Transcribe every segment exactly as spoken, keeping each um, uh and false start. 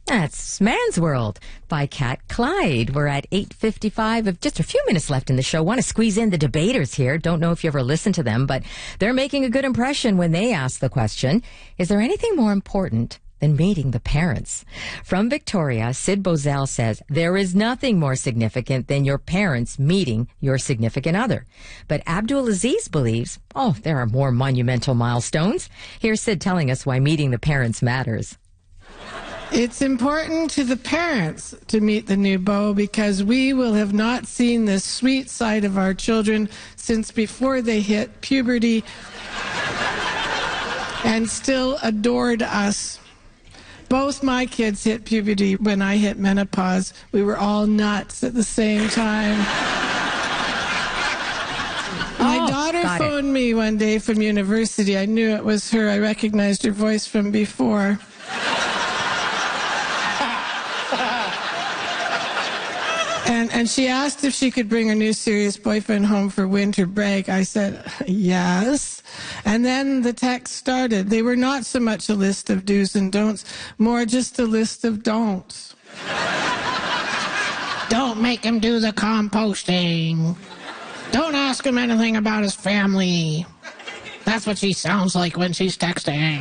That's Man's World by Cat Clyde. We're at eight fifty-five, of just a few minutes left in the show. Want to squeeze in the debaters here. Don't know if you ever listened to them, but they're making a good impression when they ask the question, is there anything more important than meeting the parents? From Victoria, Sid Bozell says, there is nothing more significant than your parents meeting your significant other. But Abdul Aziz believes, oh, there are more monumental milestones. Here's Sid telling us why meeting the parents matters. It's important to the parents to meet the new beau because we will have not seen this sweet side of our children since before they hit puberty and still adored us. Both my kids hit puberty when I hit menopause. We were all nuts at the same time. My oh, daughter phoned it. me one day from university. I knew it was her. I recognized her voice from before. And, and she asked if she could bring her new serious boyfriend home for winter break. I said, yes. And then the text started. They were not so much a list of do's and don'ts, more just a list of don'ts. Don't make him do the composting. Don't ask him anything about his family. That's what she sounds like when she's texting.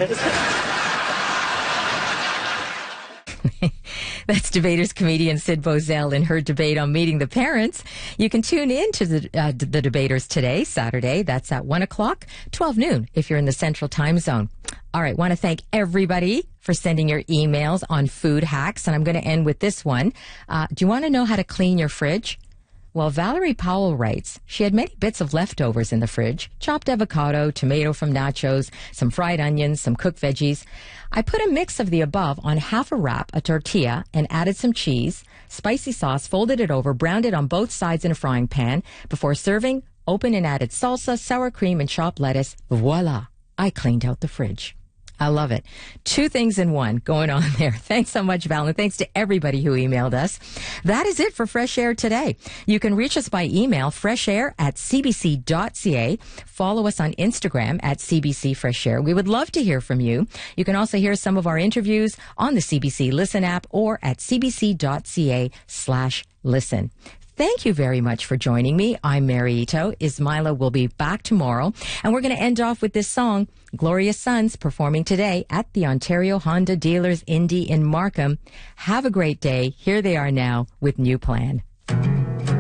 That's Debaters comedian Sid Bozell in her debate on meeting the parents. You can tune in to the, uh, the Debaters today, Saturday. That's at one o'clock, twelve noon, if you're in the Central Time Zone. All right, want to thank everybody for sending your emails on food hacks, and I'm going to end with this one. Uh, do you want to know how to clean your fridge? Well, Valerie Powell writes, she had many bits of leftovers in the fridge, chopped avocado, tomato from nachos, some fried onions, some cooked veggies. I put a mix of the above on half a wrap, a tortilla, and added some cheese, spicy sauce, folded it over, browned it on both sides in a frying pan. Before serving, opened and added salsa, sour cream, and chopped lettuce. Voila! I cleaned out the fridge. I love it. Two things in one going on there. Thanks so much, Val, and thanks to everybody who emailed us. That is it for Fresh Air today. You can reach us by email, freshair at c b c dot c a. Follow us on Instagram at C B C Fresh Air. We would love to hear from you. You can also hear some of our interviews on the C B C Listen app or at c b c dot c a slash listen. Thank you very much for joining me. I'm Mary Ito. Ismaila will be back tomorrow. And we're going to end off with this song, Gloria Sons, performing today at the Ontario Honda Dealers Indy in Markham. Have a great day. Here they are now with New Plan.